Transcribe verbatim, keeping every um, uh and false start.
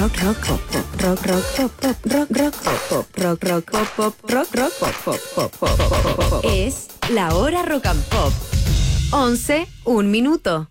rock, rock, pop, pop, rock, rock, pop, pop, rock, rock, pop, pop, rock, rock, pop, pop, rock, rock, pop, pop, pop, pop, pop, pop. Es la hora rock and pop. once, un minuto.